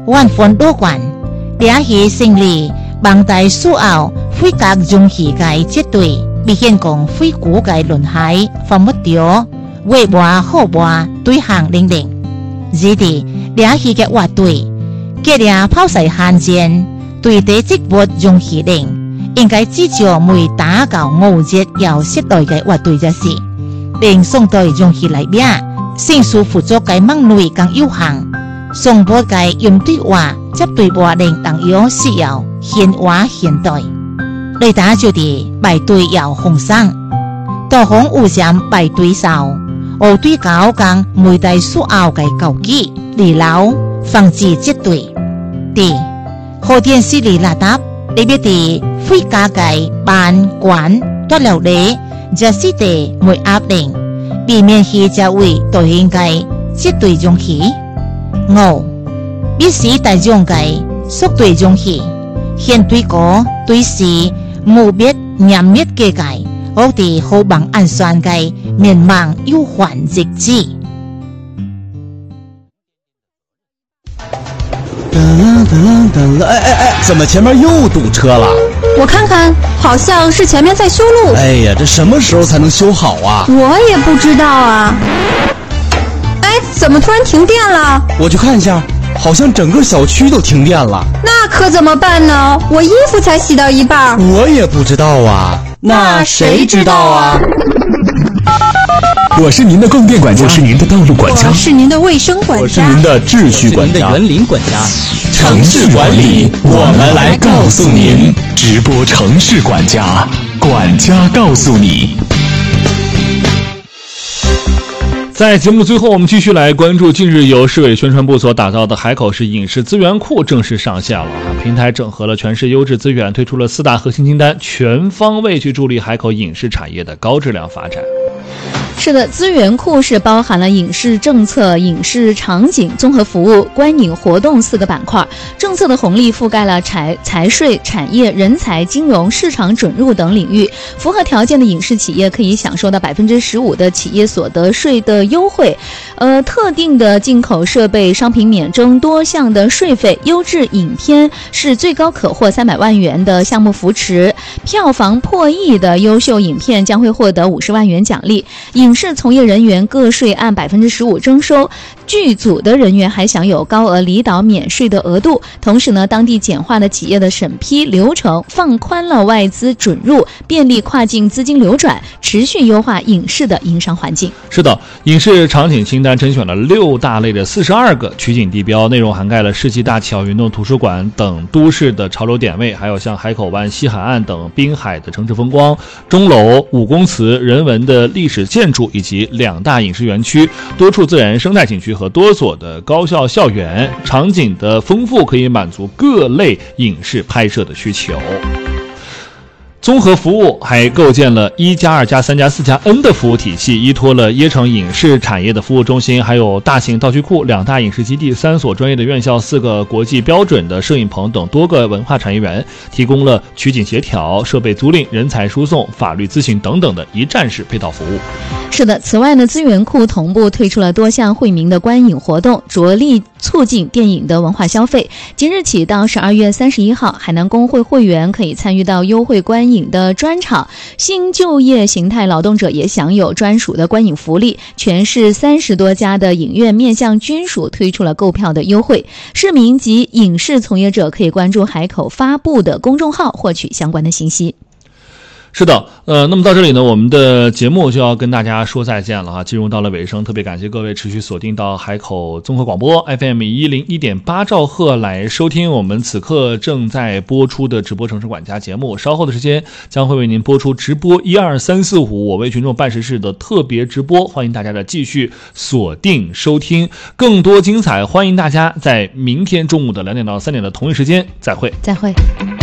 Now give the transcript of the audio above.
万分乐观，俩戏胜利，望大苏澳飞甲中戏界接队，未见讲飞古界轮海，防不掉，为话好话对行零零，是的，俩戏嘅乐队，佢俩抛晒汉奸，对地职务中戏令，应该至少每打到5節有適代嘅樂隊就是，令宋代中戲嚟邊，成數輔助嘅網內更有限，宋波嘅用對話接對話令當有需要現話現代，嚟打就地排隊有紅生，多紅互相排隊手，我對搞更每代蘇澳嘅舊機離老防止接隊，第後電視嚟拉搭。特別地非家計辦館多留理，就是地每壓令，避免佢就會對應計接對中戲。必須大眾計縮對中戲，現對個對事無別嚴滅嘅計，我哋好bằng安全計免忙有還直至。 哎，怎么前面又堵车了？ 我看看，好像是前面在修路。 哎呀，这什么时候才能修好啊？ 我也不知道啊。哎，怎么突然停电了？ 我去看一下，好像整个小区都停电了。 那可怎么办呢？我衣服才洗到一半。 我也不知道啊。那谁知道啊？ 我是您的供电管家，我是您的道路管家， 我是您的卫生管家， 我是您的秩序管家， 园林管家。 城市管理，我们来告诉您。直播城市管家，管家告诉你。在节目的最后，我们继续来关注近日由市委宣传部所打造的海口市影视资源库正式上线了。平台整合了全市优质资源，推出了4大核心清单，全方位去助力海口影视产业的高质量发展。 是的，资源库是包含了影视政策、影视场景、综合服务、观影活动4个板块。政策的红利覆盖了财税、产业、人才、金融、市场准入等领域。符合条件的影视企业可以享受到15%的企业所得税的优惠，特定的进口设备商品免征多项的税费，优质影片是最高可获300万元的项目扶持，票房破亿的优秀影片将会获得50万元奖励。影视从业人员个税按15%征收，剧组的人员还享有高额离岛免税的额度。同时呢，当地简化了企业的审批流程，放宽了外资准入，便利跨境资金流转，持续优化影视的营商环境。 是的，影视场景清单甄选了6大类的42个取景地标，内容涵盖了世纪大桥、运动图书馆等都市的潮流点位，还有像海口湾、西海岸等滨海的城市风光、钟楼、5公祠、人文的历史建筑，以及2大影视园区、多处自然生态景区和多所的高校校园。场景的丰富可以满足各类影视拍摄的需求。综合服务还构建了1+2+3+4+N 的服务体系，依托了椰城影视产业的服务中心，还有大型道具库、2大影视基地、3所专业的院校、4个国际标准的摄影棚等多个文化产业园，提供了取景协调、设备租赁、人才输送、法律咨询等等的一站式配套服务。 是的，此外呢，资源库同步推出了多项惠民的观影活动，着力促进电影的文化消费。即日起到12月31号，海南工会会员可以参与到优惠观影的专场，新就业形态劳动者也享有专属的观影福利。全市30多家的影院面向均属推出了购票的优惠，市民及影视从业者可以关注海口发布的公众号获取相关的信息。 是的，那么到这里呢，我们的节目就要跟大家说再见了哈，进入到了尾声，特别感谢各位持续锁定到海口综合广播 FM 101.8兆赫来收听我们此刻正在播出的直播城市管家节目。稍后的时间将会为您播出直播12345我为群众办实事的特别直播，欢迎大家的继续锁定收听，更多精彩欢迎大家在明天中午的2点到3点的同一时间再会。